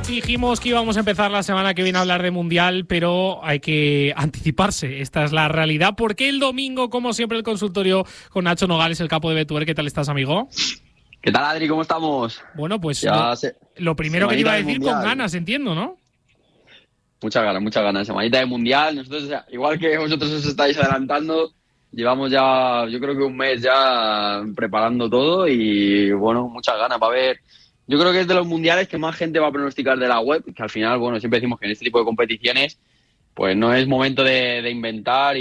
Dijimos que íbamos a empezar la semana que viene a hablar de Mundial, pero hay que anticiparse. Esta es la realidad. Porque el domingo, como siempre, el consultorio con Nacho Nogales, el capo de Betware. ¿Qué tal estás, amigo? ¿Qué tal, Adri? ¿Cómo estamos? Bueno, pues lo primero que te iba a decir, con ganas, entiendo, ¿no? Muchas ganas. Semanita de Mundial. Nosotros, igual que vosotros os estáis adelantando, llevamos ya, yo creo que un mes ya preparando todo y, bueno, muchas ganas para ver. Yo creo que es de los mundiales que más gente va a pronosticar de la web, que al final, bueno, siempre decimos que en este tipo de competiciones pues no es momento de inventar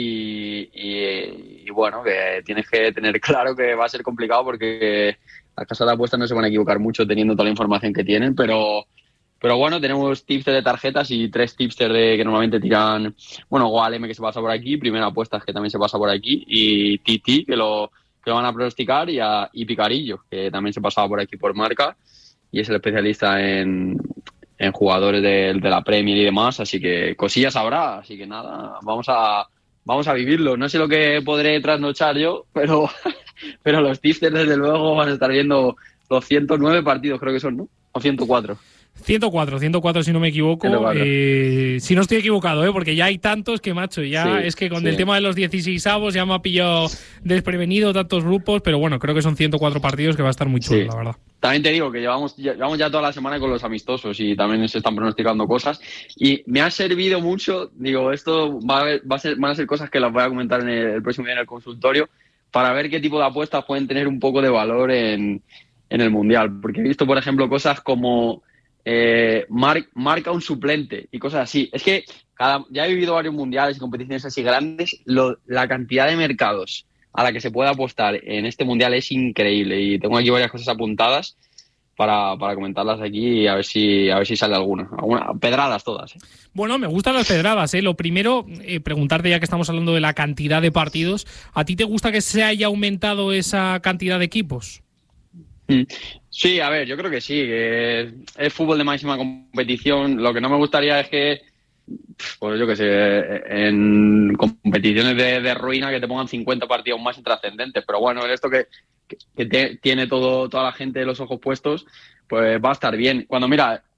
y bueno, que tienes que tener claro que va a ser complicado porque las casas de apuestas no se van a equivocar mucho teniendo toda la información que tienen, pero bueno, tenemos tipsters de tarjetas y 3 tipsters que normalmente tiran, bueno, Goalm, que se pasa por aquí, Primera Apuestas, que también se pasa por aquí, y Titi, que lo van a pronosticar, y Picarillo, que también se pasaba por aquí por marca y es el especialista en jugadores de la Premier y demás, así que cosillas habrá, así que nada, vamos a vivirlo. No sé lo que podré trasnochar yo, pero los tipsters desde luego van a estar viendo los 109 partidos, creo que son, ¿no? O 104. 104 si no me equivoco. 104. Si no estoy equivocado, porque ya hay tantos que, macho, ya sí, es que con el tema de los 16avos ya me ha pillado desprevenido tantos grupos, pero bueno, creo que son 104 partidos que va a estar muy chulo, la verdad. También te digo que llevamos ya toda la semana con los amistosos y también se están pronosticando cosas y me ha servido mucho, digo, esto van a ser cosas que las voy a comentar en el próximo día en el consultorio para ver qué tipo de apuestas pueden tener un poco de valor en el Mundial, porque he visto, por ejemplo, cosas como marca un suplente y cosas así. Es que ya he vivido varios mundiales y competiciones así grandes, la cantidad de mercados a la que se puede apostar en este mundial es increíble y tengo aquí varias cosas apuntadas para comentarlas aquí y a ver si sale alguna pedradas todas. Bueno, me gustan las pedradas. Lo primero, preguntarte, ya que estamos hablando de la cantidad de partidos, ¿a ti te gusta que se haya aumentado esa cantidad de equipos? Sí, a ver, yo creo que sí, que es fútbol de máxima competición. Lo que no me gustaría es que, pues yo qué sé, en competiciones de ruina que te pongan 50 partidos más intrascendentes. Pero bueno, en esto que tiene toda la gente los ojos puestos, pues va a estar bien. Cuando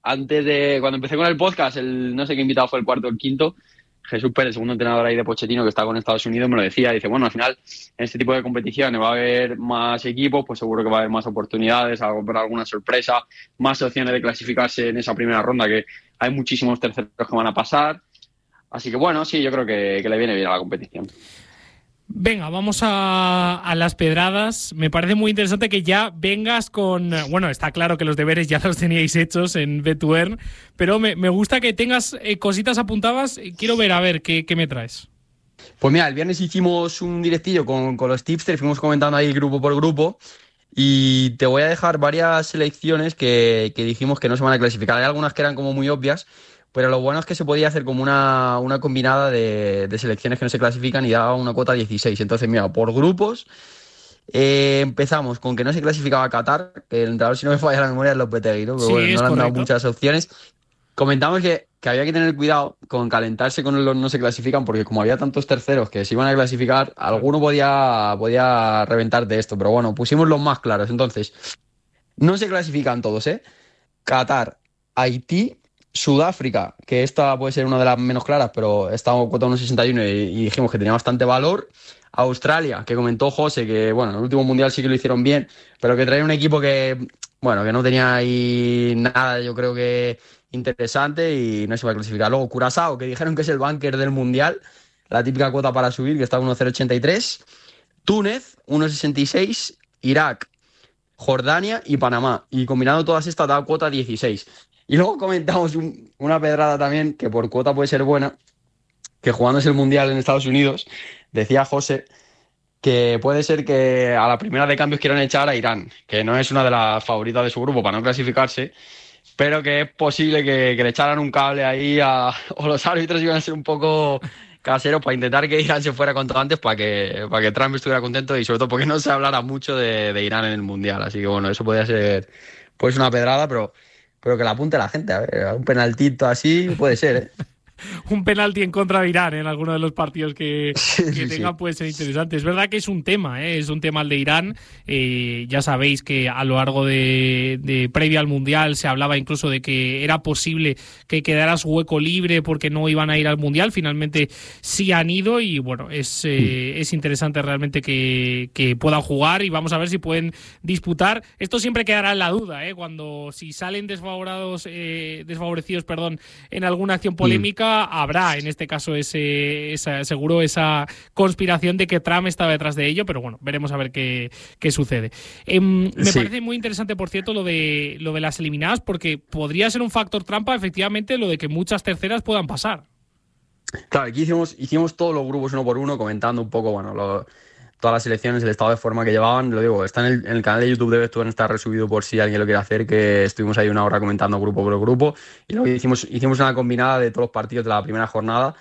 empecé con el podcast, no sé qué invitado fue el cuarto o el quinto, Jesús Pérez, segundo entrenador ahí de Pochettino, que está con Estados Unidos, me lo decía. Dice, bueno, al final, en este tipo de competiciones va a haber más equipos, pues seguro que va a haber más oportunidades, habrá alguna sorpresa, más opciones de clasificarse en esa primera ronda, que hay muchísimos terceros que van a pasar. Así que bueno, sí, yo creo que le viene bien a la competición. Venga, vamos a las pedradas. Me parece muy interesante que ya vengas con... Bueno, está claro que los deberes ya los teníais hechos en Betware, pero me gusta que tengas cositas apuntadas. Quiero ver, a ver, ¿qué me traes? Pues mira, el viernes hicimos un directillo con los tipsters, fuimos comentando ahí grupo por grupo y te voy a dejar varias selecciones que dijimos que no se van a clasificar. Hay algunas que eran como muy obvias, pero lo bueno es que se podía hacer como una combinada de selecciones que no se clasifican y daba una cuota 16. Entonces, mira, por grupos, empezamos con que no se clasificaba Qatar, que el entrenador, si no me falla la memoria, es Lopetegui, ¿no? Pero sí, bueno, no le han dado correcto. muchas opciones. Comentamos que había que tener cuidado con calentarse con los no se clasifican, porque como había tantos terceros que se iban a clasificar, alguno podía reventar de esto. Pero bueno, pusimos los más claros. Entonces, no se clasifican todos, Qatar, Haití, Sudáfrica, que esta puede ser una de las menos claras, pero está en cuota 1,61 y dijimos que tenía bastante valor. Australia, que comentó José, que bueno, en el último mundial sí que lo hicieron bien, pero que trae un equipo que no tenía ahí nada, yo creo que interesante y no se va a clasificar. Luego Curazao, que dijeron que es el bunker del mundial, la típica cuota para subir, que está a 1,083. Túnez, 1,66. Irak, Jordania y Panamá. Y combinando todas estas da cuota 16. Y luego comentamos una pedrada también, que por cuota puede ser buena, que jugándose el Mundial en Estados Unidos, decía José que puede ser que a la primera de cambios quieran echar a Irán, que no es una de las favoritas de su grupo para no clasificarse, pero que es posible que le echaran un cable ahí o los árbitros iban a ser un poco caseros para intentar que Irán se fuera cuanto antes para que Trump estuviera contento y sobre todo porque no se hablara mucho de Irán en el Mundial. Así que bueno, eso podría ser pues una pedrada, pero que la apunte la gente, a ver, un penaltito así puede ser, un penalti en contra de Irán en alguno de los partidos que tengan, sí. puede ser interesante. Es verdad que es un tema, es un tema el de Irán. Ya sabéis que a lo largo de previa al Mundial se hablaba incluso de que era posible que quedara su hueco libre porque no iban a ir al Mundial. Finalmente sí han ido y bueno, es interesante realmente que puedan jugar y vamos a ver si pueden disputar. Esto siempre quedará en la duda, cuando si salen desfavorecidos, en alguna acción polémica, habrá en este caso seguro esa conspiración de que Trump está detrás de ello, pero bueno, veremos a ver qué sucede. Me parece muy interesante, por cierto, lo de las eliminadas, porque podría ser un factor trampa, efectivamente, lo de que muchas terceras puedan pasar. Claro, aquí hicimos todos los grupos uno por uno, comentando un poco, todas las selecciones, el estado de forma que llevaban. Lo digo, está en el canal de YouTube de Bettuer, está resubido por si alguien lo quiere hacer, que estuvimos ahí una hora comentando grupo por grupo. Y luego hicimos una combinada de todos los partidos de la primera jornada.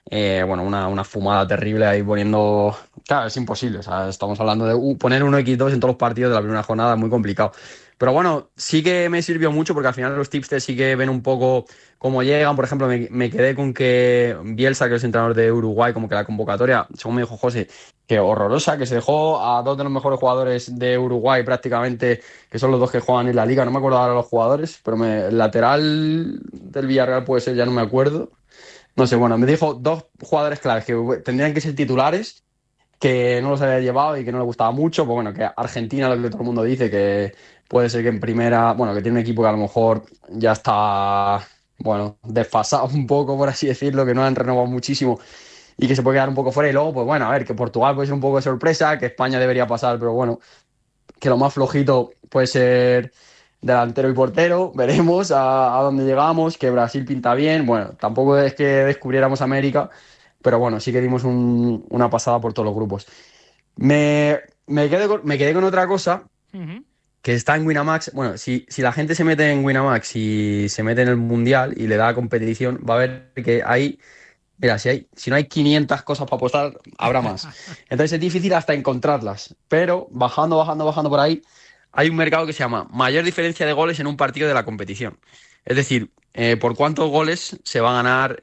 Una fumada terrible ahí poniendo... Claro, es imposible. O sea, estamos hablando de poner 1x2 en todos los partidos de la primera jornada, muy complicado. Pero bueno, sí que me sirvió mucho porque al final los tipsters sí que ven un poco cómo llegan. Por ejemplo, me quedé con que Bielsa, que es entrenador de Uruguay, como que la convocatoria, según me dijo José, que horrorosa, que se dejó a dos de los mejores jugadores de Uruguay prácticamente, que son los dos que juegan en la liga. No me acuerdo ahora los jugadores, pero el lateral del Villarreal puede ser, ya no me acuerdo. No sé, bueno, me dijo dos jugadores claves que tendrían que ser titulares, que no los había llevado y que no le gustaba mucho. Pues bueno, que Argentina, lo que todo el mundo dice, que puede ser que en primera, bueno, que tiene un equipo que a lo mejor ya está, desfasado un poco, por así decirlo, que no han renovado muchísimo y que se puede quedar un poco fuera. Y luego, pues bueno, a ver, que Portugal puede ser un poco de sorpresa, que España debería pasar, pero bueno, que lo más flojito puede ser delantero y portero. Veremos a dónde llegamos, que Brasil pinta bien. Bueno, tampoco es que descubriéramos América, pero bueno, sí que dimos una pasada por todos los grupos. Me quedé con otra cosa, que está en Winamax. Bueno, si la gente se mete en Winamax y se mete en el Mundial y le da competición, va a ver que hay... Mira, si no hay 500 cosas para apostar, habrá más. Entonces es difícil hasta encontrarlas. Pero bajando por ahí, hay un mercado que se llama mayor diferencia de goles en un partido de la competición. Es decir, por cuántos goles se va a ganar,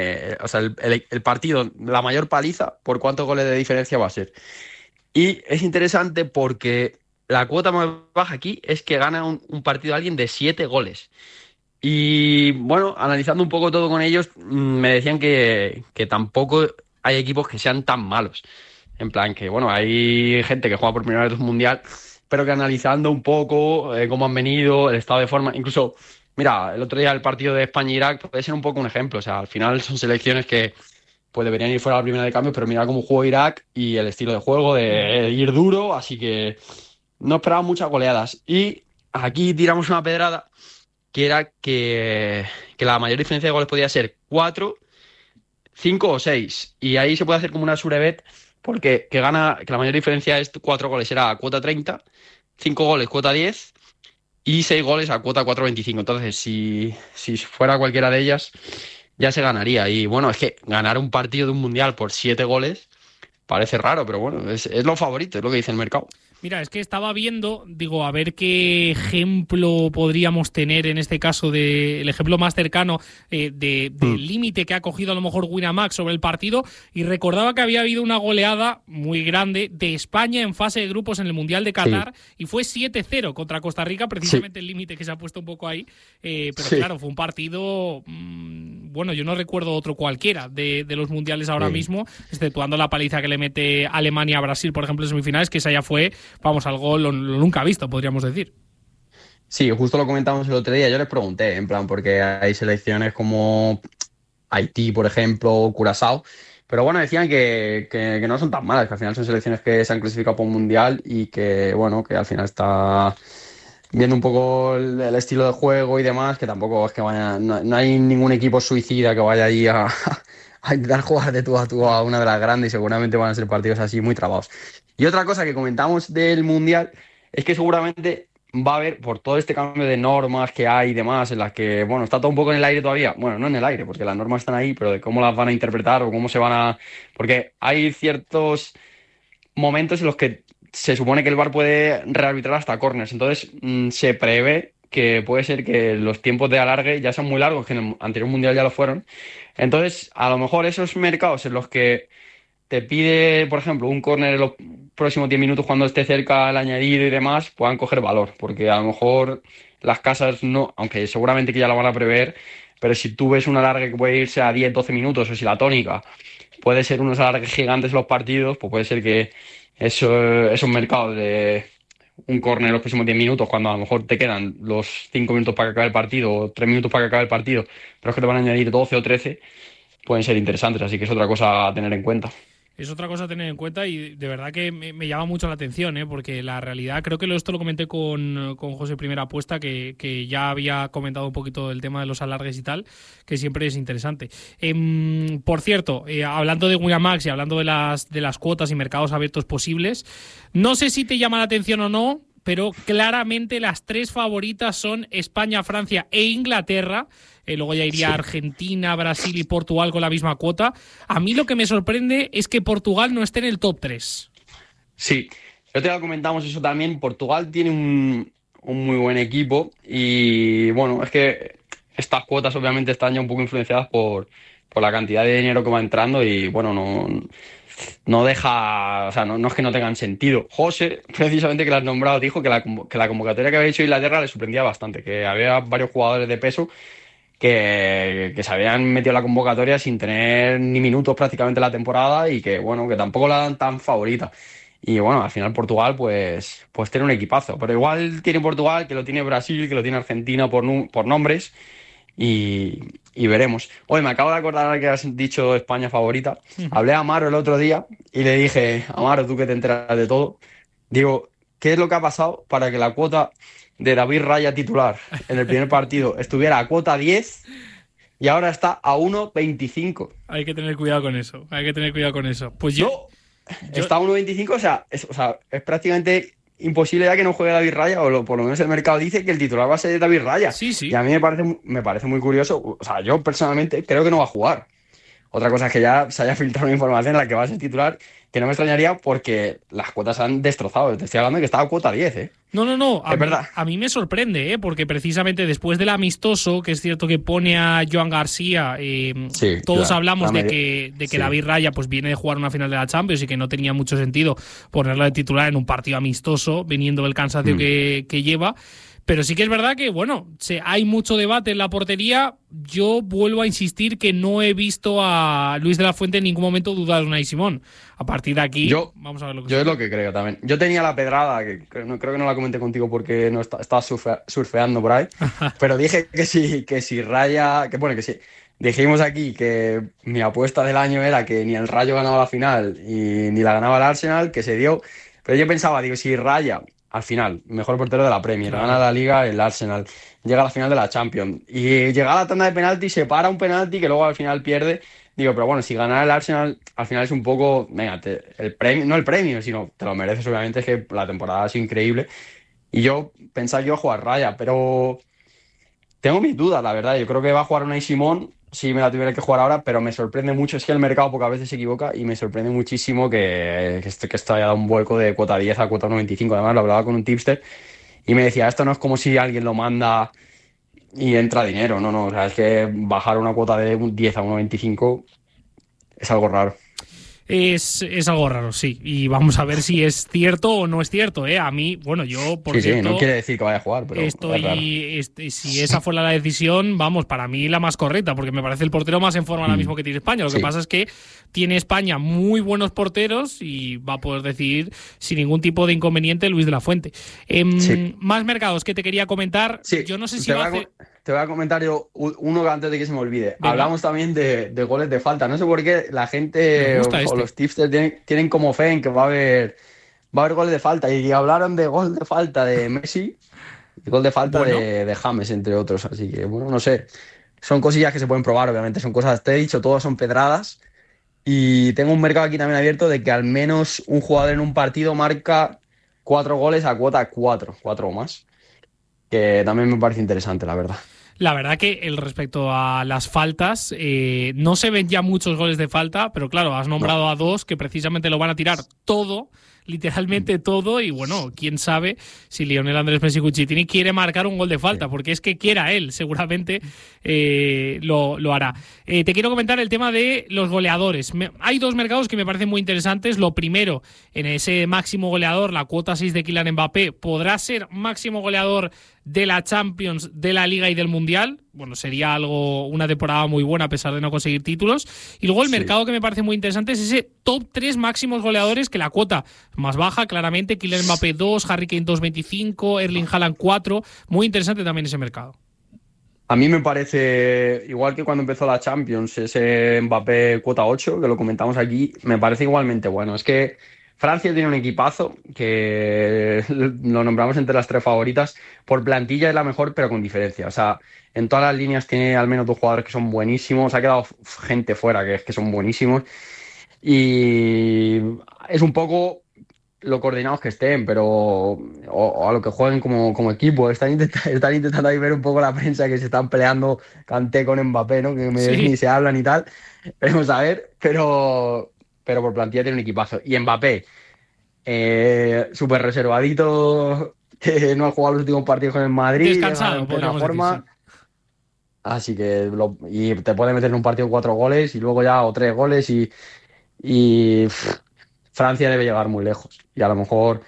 el partido, la mayor paliza, por cuántos goles de diferencia va a ser. Y es interesante porque la cuota más baja aquí es que gana un partido alguien de 7 goles. Y bueno, analizando un poco todo con ellos, me decían que tampoco hay equipos que sean tan malos. En plan que, bueno, hay gente que juega por primera vez un mundial, pero que analizando un poco cómo han venido, el estado de forma, incluso, mira, el otro día el partido de España-Irak puede ser un poco un ejemplo. O sea, al final son selecciones que pues deberían ir fuera a la primera de cambio, pero mira cómo jugó Irak y el estilo de juego de ir duro, así que no esperaba muchas goleadas. Y aquí tiramos una pedrada, que era que la mayor diferencia de goles podía ser 4, 5 o 6. Y ahí se puede hacer como una surebet, porque que la mayor diferencia es 4 goles, era a cuota 30, 5 goles cuota 10 y 6 goles a cuota 4,25. Entonces, si fuera cualquiera de ellas, ya se ganaría. Y bueno, es que ganar un partido de un mundial por 7 goles parece raro, pero bueno, es lo favorito, es lo que dice el mercado. Mira, es que estaba viendo, digo, a ver qué ejemplo podríamos tener en este caso, el ejemplo más cercano del límite que ha cogido a lo mejor Winamax sobre el partido, y recordaba que había habido una goleada muy grande de España en fase de grupos en el Mundial de Qatar, y fue 7-0 contra Costa Rica, precisamente el límite que se ha puesto un poco ahí, pero claro, fue un partido, yo no recuerdo otro cualquiera de los mundiales ahora mismo, exceptuando la paliza que le mete Alemania a Brasil, por ejemplo, en semifinales, que esa ya fue, algo lo nunca visto, podríamos decir. Sí, justo lo comentamos el otro día. Yo les pregunté, en plan, porque hay selecciones como Haití, por ejemplo, Curazao, pero bueno, decían que no son tan malas, que al final son selecciones que se han clasificado por un mundial y que, bueno, que al final está viendo un poco el estilo de juego y demás, que tampoco es que vaya, no hay ningún equipo suicida que vaya allí a intentar jugar de tú a tú a una de las grandes, y seguramente van a ser partidos así muy trabados. Y otra cosa que comentamos del Mundial es que seguramente va a haber, por todo este cambio de normas que hay y demás, en las que, bueno, está todo un poco en el aire todavía. Bueno, no en el aire, porque las normas están ahí, pero de cómo las van a interpretar o cómo se van a... Porque hay ciertos momentos en los que se supone que el VAR puede rearbitrar hasta córners. Entonces, se prevé que puede ser que los tiempos de alargue ya sean muy largos, que en el anterior mundial ya lo fueron. Entonces, a lo mejor esos mercados en los que te pide, por ejemplo, un córner en los próximos 10 minutos cuando esté cerca el añadido y demás, puedan coger valor, porque a lo mejor las casas no, aunque seguramente que ya lo van a prever, pero si tú ves un alargue que puede irse a 10, 12 minutos, o si la tónica puede ser unos alargues gigantes en los partidos, pues puede ser que esos mercados de un córner en los próximos 10 minutos, cuando a lo mejor te quedan los 5 minutos para que acabe el partido, o 3 minutos para que acabe el partido, pero es que te van a añadir 12 o 13, pueden ser interesantes, así que es otra cosa a tener en cuenta. Es otra cosa a tener en cuenta y de verdad que me llama mucho la atención, porque la realidad, creo que esto lo comenté con José Primera Apuesta, que ya había comentado un poquito el tema de los alargues y tal, que siempre es interesante. Por cierto, hablando de Winamax y hablando de las cuotas y mercados abiertos posibles, no sé si te llama la atención o no, pero claramente las 3 favoritas son España, Francia e Inglaterra. Luego ya iría Argentina, Brasil y Portugal con la misma cuota. A mí lo que me sorprende es que Portugal no esté en el top 3. Sí, yo te lo comentamos eso también. Portugal tiene un muy buen equipo y bueno, es que estas cuotas obviamente están ya un poco influenciadas por la cantidad de dinero que va entrando y bueno, no deja, o sea, no es que no tengan sentido. José, precisamente que lo has nombrado, dijo que la convocatoria que había hecho Inglaterra le sorprendía bastante, que había varios jugadores de peso que se habían metido en la convocatoria sin tener ni minutos prácticamente la temporada y que bueno, que tampoco la dan tan favorita. Y bueno, al final Portugal pues tiene un equipazo, pero igual tiene Portugal, que lo tiene Brasil, que lo tiene Argentina por nombres y veremos. Oye, me acabo de acordar ahora que has dicho España favorita. Hablé a Amaro el otro día y le dije, Amaro, tú que te enteras de todo, digo, ¿qué es lo que ha pasado para que la cuota de David Raya titular en el primer partido estuviera a cuota 10 y ahora está a 1.25? Hay que tener cuidado con eso, Pues yo está a 1.25, o sea, es prácticamente imposible ya que no juegue David Raya, o por lo menos el mercado dice que el titular va a ser David Raya. Sí. Y a mí me parece muy curioso, o sea, yo personalmente creo que no va a jugar. Otra cosa es que ya se haya filtrado una información en la que va a ser titular, que no me extrañaría porque las cuotas se han destrozado. Te estoy hablando de que estaba a cuota 10, ¿eh? No. Es verdad. A mí me sorprende, porque precisamente después del amistoso, que es cierto que pone a Joan García, todos hablamos de que David Raya pues viene de jugar una final de la Champions y que no tenía mucho sentido ponerlo de titular en un partido amistoso, viniendo del cansancio que lleva. Pero sí que es verdad que, bueno, hay mucho debate en la portería. Yo vuelvo a insistir que no he visto a Luis de la Fuente en ningún momento dudar de Unai Simón. A partir de aquí, vamos a ver lo que Yo es lo que creo también. Yo tenía la pedrada, que creo que no la comenté contigo porque no estaba surfeando por ahí, pero dije que si Raya, que sí. Dijimos aquí que mi apuesta del año era que ni el Rayo ganaba la final y ni la ganaba el Arsenal, que se dio. Pero yo pensaba, digo, si Raya, al final, mejor portero de la Premier, gana la Liga el Arsenal, llega a la final de la Champions y llega a la tanda de penalti, se para un penalti que luego al final pierde. Digo, pero bueno, si ganar el Arsenal al final es un poco, venga, el premio, no el premio, sino te lo mereces, obviamente, es que la temporada ha sido increíble. Y yo pensaba que iba a jugar Raya, pero tengo mis dudas, la verdad. Yo creo que va a jugar Unai Simón si me la tuviera que jugar ahora, pero me sorprende mucho. Es que el mercado pocas veces se equivoca y me sorprende muchísimo que esto haya dado un vuelco de cuota 10 a cuota 1.25. Además, lo hablaba con un tipster y me decía, esto no es como si alguien lo manda y entra dinero. No, o sea, es que bajar una cuota de un 10 a 1.25 es algo raro. Es algo raro, sí. Y vamos a ver si es cierto o no es cierto, A mí, bueno, yo, por cierto... Sí, no quiere decir que vaya a jugar, pero es raro. Si esa fuera la decisión, vamos, para mí la más correcta, porque me parece el portero más en forma ahora mismo que tiene España. Lo que pasa es que tiene España muy buenos porteros y va a poder decidir sin ningún tipo de inconveniente Luis de la Fuente. Más mercados que te quería comentar. Sí, yo no sé si te voy a comentar yo uno antes de que se me olvide. Venga. Hablamos también de goles de falta. No sé por qué la gente o los tipsters tienen como fe en que va a haber goles de falta. Y hablaron de gol de falta de Messi y gol de falta de James, entre otros. Así que, bueno, no sé. Son cosillas que se pueden probar, obviamente. Son cosas, te he dicho, todas son pedradas. Y tengo un mercado aquí también abierto de que al menos un jugador en un partido marca 4 goles a cuota 4 o más. Que también me parece interesante, la verdad. La verdad que respecto a las faltas, no se ven ya muchos goles de falta, pero claro, has nombrado a dos que precisamente lo van a tirar todo literalmente todo y bueno, quién sabe si Lionel Andrés Messi Cucitini quiere marcar un gol de falta, porque es que quiera él, seguramente lo hará. Te quiero comentar el tema de los goleadores. Hay dos mercados que me parecen muy interesantes. Lo primero, en ese máximo goleador, la cuota 6 de Kylian Mbappé, podrá ser máximo goleador de la Champions, de la Liga y del Mundial. Bueno, sería una temporada muy buena a pesar de no conseguir títulos. Y luego el mercado que me parece muy interesante es ese top 3 máximos goleadores, que la cuota más baja, claramente, Kylian Mbappé 2, Harry Kane 2,25, Erling Haaland 4. Muy interesante también ese mercado. A mí me parece, igual que cuando empezó la Champions, ese Mbappé cuota 8, que lo comentamos aquí, me parece igualmente bueno. Es que Francia tiene un equipazo que lo nombramos entre las 3 favoritas. Por plantilla es la mejor, pero con diferencia. O sea, en todas las líneas tiene al menos 2 jugadores que son buenísimos. Ha quedado gente fuera que son buenísimos. Y es un poco lo coordinados que estén, pero o a lo que jueguen como equipo. Están intentando ahí ver un poco la prensa que se están peleando Kanté con Mbappé, ¿no? Que ni se hablan y tal. Veremos a ver, pero por plantilla tiene un equipazo. Y Mbappé, súper reservadito, que no ha jugado los últimos partidos con el Madrid. Descansado, en podríamos forma. decir, sí. Así que y te puede meter en un partido 4 goles y luego ya o 3 goles y Francia debe llegar muy lejos. Y a lo mejor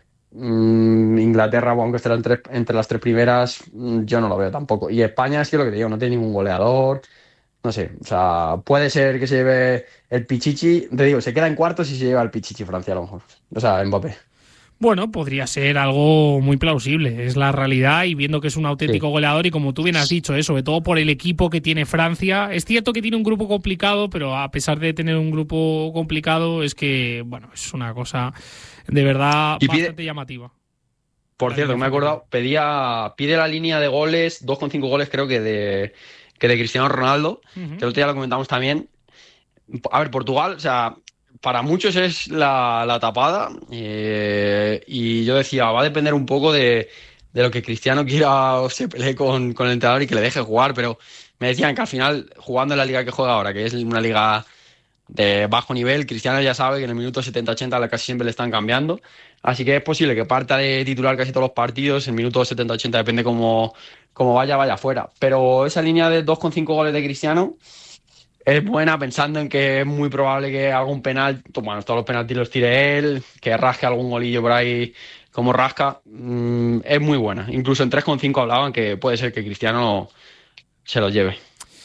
Inglaterra, aunque esté entre las 3 primeras, yo no lo veo tampoco. Y España, es que lo que te digo, no tiene ningún goleador. No sé, o sea, puede ser que se lleve el Pichichi. Te digo, se queda en cuartos y se lleva el Pichichi Francia a lo mejor. O sea, Mbappé. Bueno, podría ser algo muy plausible, es la realidad, y viendo que es un auténtico goleador y como tú bien has dicho, sobre todo por el equipo que tiene Francia. Es cierto que tiene un grupo complicado, pero a pesar de tener un grupo complicado, es que, bueno, es una cosa de verdad bastante llamativa. Por cierto, me he acordado, pide la línea de goles, 2,5 goles creo que de Cristiano Ronaldo, que el otro día lo comentamos también. A ver, Portugal, o sea, para muchos es la tapada, y yo decía, va a depender un poco de lo que Cristiano quiera o se pelee con el entrenador y que le deje jugar, pero me decían que al final, jugando en la liga que juega ahora, que es una liga de bajo nivel, Cristiano ya sabe que en el minuto 70-80 casi siempre le están cambiando, así que es posible que parta de titular casi todos los partidos. En el minuto 70-80 depende cómo vaya fuera, pero esa línea de 2,5 goles de Cristiano es buena, pensando en que es muy probable que haga un penal. Bueno, todos los penaltis los tire él, que rasque algún golillo por ahí como rasca. Es muy buena. Incluso en 3,5 hablaban que puede ser que Cristiano se lo lleve.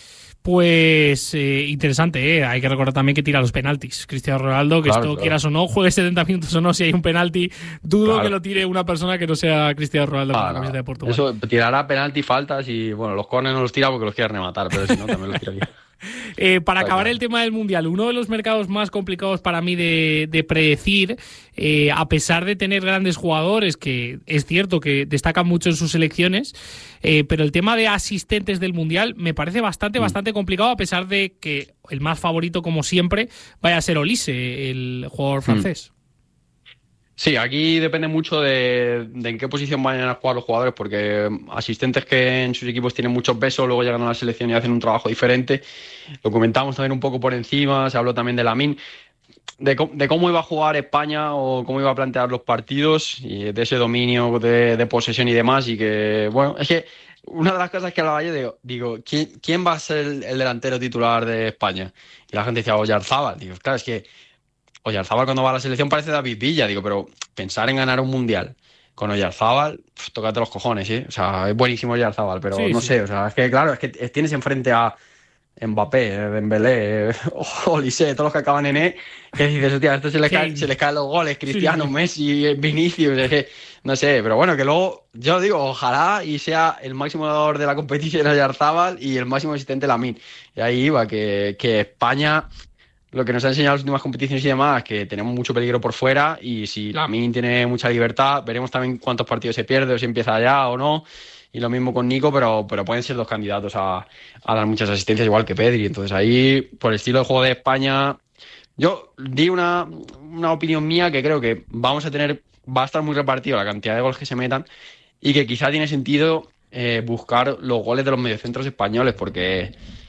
Pues interesante, hay que recordar también que tira los penaltis Cristiano Ronaldo, que claro. Quieras o no, juegue 70 minutos o no, si hay un penalti, dudo que lo tire una persona que no sea Cristiano Ronaldo con la camiseta de Portugal. Eso, tirará penalti, faltas y, bueno, los córneres no los tira porque los quiere rematar, pero si no, también los tiraría. Para acabar el tema del Mundial, uno de los mercados más complicados para mí de predecir, a pesar de tener grandes jugadores, que es cierto que destacan mucho en sus selecciones, pero el tema de asistentes del Mundial me parece bastante complicado, a pesar de que el más favorito, como siempre, vaya a ser Olise, el jugador francés. Sí, aquí depende mucho de en qué posición vayan a jugar los jugadores, porque asistentes que en sus equipos tienen mucho peso, luego llegan a la selección y hacen un trabajo diferente. Lo comentamos también un poco por encima, se habló también de Lamine, de cómo iba a jugar España o cómo iba a plantear los partidos, y de ese dominio de posesión y demás. Y que, bueno, es que una de las cosas que hablaba yo, digo, ¿quién va a ser el delantero titular de España? Y la gente decía Oyarzábal. Digo, claro, es que Oyarzábal cuando va a la selección parece David Villa, digo, pero pensar en ganar un mundial con Oyarzábal, tócate los cojones, ¿eh? O sea, es buenísimo Oyarzábal, pero no sé, o sea, es que claro, es que tienes enfrente a Mbappé, Dembélé, Olise, todos los que acaban en E, que dices, hostia, a esto se les caen los goles, Cristiano, Messi, Vinicius, es que, no sé, pero bueno, que luego, yo digo, ojalá y sea el máximo ganador de la competición Oyarzábal y el máximo asistente Lamine. Y ahí iba, que España, lo que nos ha enseñado las últimas competiciones y demás, que tenemos mucho peligro por fuera, y si Lamine tiene mucha libertad, veremos también cuántos partidos se pierde, o si empieza ya o no, y lo mismo con Nico, pero pueden ser dos candidatos a dar muchas asistencias, igual que Pedri. Entonces ahí, por el estilo de juego de España, yo di una opinión mía, que creo que va a estar muy repartido la cantidad de goles que se metan, y que quizá tiene sentido buscar los goles de los mediocentros españoles, porque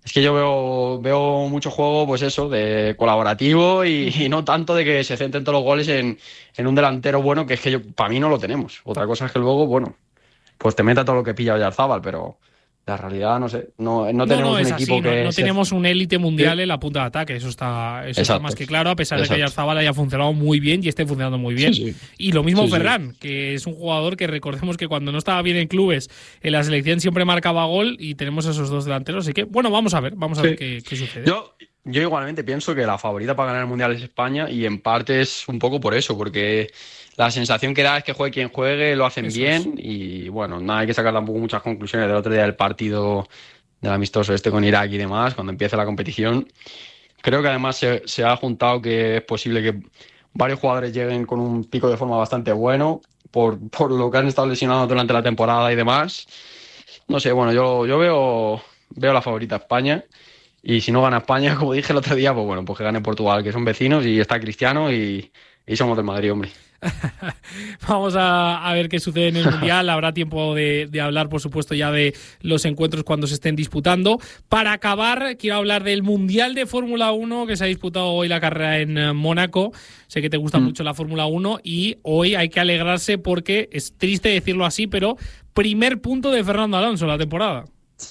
Es que yo veo mucho juego, pues eso, de colaborativo y no tanto de que se centren todos los goles en un delantero bueno, que es que para mí no lo tenemos. Otra cosa es que luego, bueno, pues te meta todo lo que pilla Oyarzábal, pero la realidad, no sé, no tenemos un equipo que... No tenemos un élite mundial en la punta de ataque, eso está más que claro, a pesar de que Oyarzábal haya funcionado muy bien y esté funcionando muy bien. Sí. Y lo mismo Ferran, que es un jugador que recordemos que cuando no estaba bien en clubes, en la selección siempre marcaba gol y tenemos esos dos delanteros, así que bueno, vamos a ver qué sucede. Yo igualmente pienso que la favorita para ganar el Mundial es España y en parte es un poco por eso, porque la sensación que da es que juegue quien juegue, lo hacen bien y bueno, no hay que sacar tampoco muchas conclusiones del otro día del partido del amistoso con Irak y demás, cuando empiece la competición. Creo que además se ha juntado que es posible que varios jugadores lleguen con un pico de forma bastante bueno por lo que han estado lesionados durante la temporada y demás. No sé, bueno, yo veo la favorita a España. Y si no gana España, como dije el otro día, pues bueno, pues que gane Portugal, que son vecinos y está Cristiano y somos del Madrid, hombre. Vamos a ver qué sucede en el Mundial. Habrá tiempo de hablar, por supuesto, ya de los encuentros cuando se estén disputando. Para acabar, quiero hablar del Mundial de Fórmula 1 que se ha disputado hoy la carrera en Mónaco. Sé que te gusta mucho la Fórmula 1 y hoy hay que alegrarse porque es triste decirlo así, pero primer punto de Fernando Alonso en la temporada.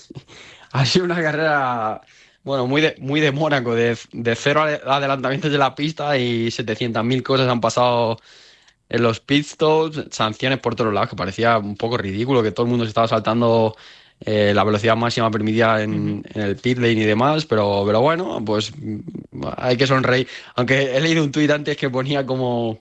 Ha sido una carrera... Bueno, muy de Mónaco, de cero adelantamientos de la pista y 700.000 cosas han pasado en los pitstops, sanciones por todos lados, que parecía un poco ridículo, que todo el mundo se estaba saltando la velocidad máxima permitida en el pit lane y demás, pero bueno, pues hay que sonreír. Aunque he leído un tuit antes que ponía como...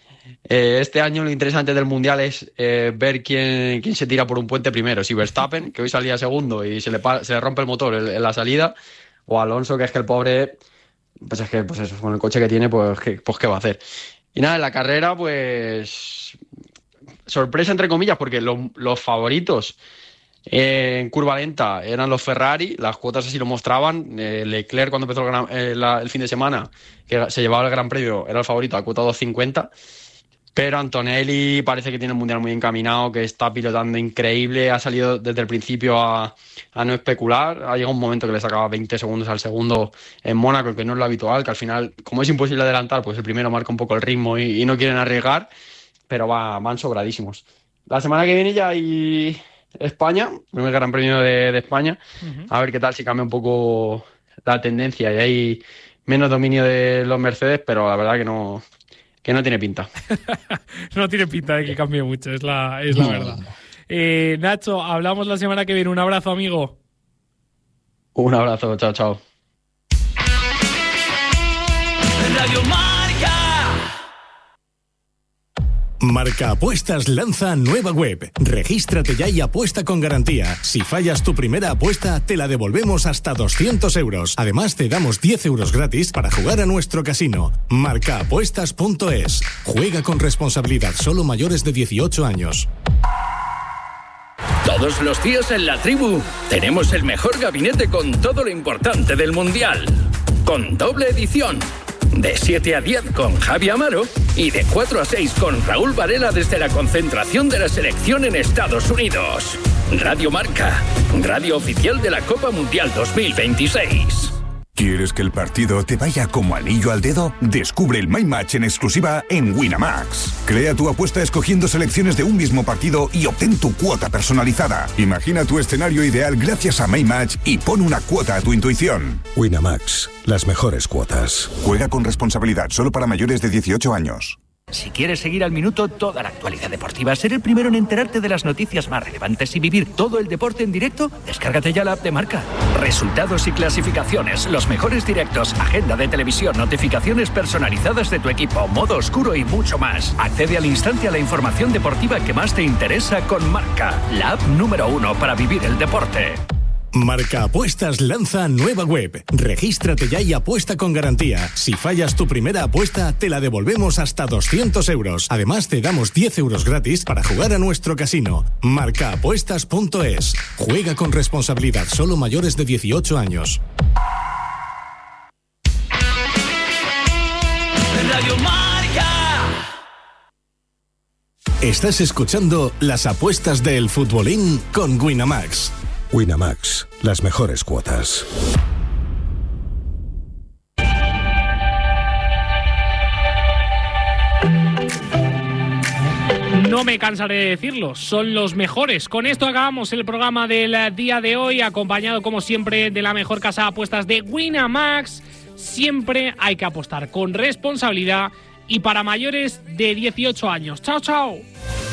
este año lo interesante del Mundial es ver quién se tira por un puente primero, si Verstappen, que hoy salía segundo y se le rompe el motor en la salida, o Alonso, que es que el pobre, pues es que pues eso, con el coche que tiene, pues ¿qué va a hacer? Y nada, en la carrera, pues sorpresa entre comillas, porque los favoritos en curva lenta eran los Ferrari, las cuotas así lo mostraban. Leclerc, cuando empezó el fin de semana, que se llevaba el Gran Premio, era el favorito a cuota 2.50. Pero Antonelli parece que tiene el Mundial muy encaminado, que está pilotando increíble, ha salido desde el principio a no especular. Ha llegado un momento que le sacaba 20 segundos al segundo en Mónaco, que no es lo habitual, que al final, como es imposible adelantar, pues el primero marca un poco el ritmo y no quieren arriesgar, pero van sobradísimos. La semana que viene ya hay España, primer Gran Premio de España, a ver qué tal, si cambia un poco la tendencia y hay menos dominio de los Mercedes, pero la verdad que no tiene pinta. No tiene pinta de que cambie mucho, es la verdad. Nacho, hablamos la semana que viene. Un abrazo, amigo. Un abrazo, chao. Radio Marca. Marca Apuestas lanza nueva web. Regístrate ya y apuesta con garantía. Si fallas tu primera apuesta, te la devolvemos hasta 200 euros. Además, te damos 10 euros gratis para jugar a nuestro casino. Marcaapuestas.es. Juega con responsabilidad, solo mayores de 18 años. Todos los días en La Tribu tenemos el mejor gabinete con todo lo importante del Mundial. Con doble edición. De 7 a 10 con Javi Amaro y de 4 a 6 con Raúl Varela desde la concentración de la selección en Estados Unidos. Radio Marca, radio oficial de la Copa Mundial 2026. ¿Quieres que el partido te vaya como anillo al dedo? Descubre el My Match en exclusiva en Winamax. Crea tu apuesta escogiendo selecciones de un mismo partido y obtén tu cuota personalizada. Imagina tu escenario ideal gracias a My Match y pon una cuota a tu intuición. Winamax, las mejores cuotas. Juega con responsabilidad, solo para mayores de 18 años. Si quieres seguir al minuto toda la actualidad deportiva, ser el primero en enterarte de las noticias más relevantes y vivir todo el deporte en directo, descárgate ya la app de Marca. Resultados y clasificaciones, los mejores directos, agenda de televisión, notificaciones personalizadas de tu equipo, modo oscuro y mucho más. Accede al instante a la información deportiva que más te interesa con Marca, la app número 1 para vivir el deporte. Marca Apuestas lanza nueva web. Regístrate ya y apuesta con garantía. Si fallas tu primera apuesta, te la devolvemos hasta 200 euros. Además, te damos 10 euros gratis para jugar a nuestro casino. Marcaapuestas.es. Juega con responsabilidad, solo mayores de 18 años. Radio Marca. Estás escuchando las apuestas del futbolín con Winamax. Winamax, las mejores cuotas. No me cansaré de decirlo, son los mejores. Con esto acabamos el programa del día de hoy, acompañado como siempre de la mejor casa de apuestas de Winamax. Siempre hay que apostar con responsabilidad y para mayores de 18 años. ¡Chao, chao!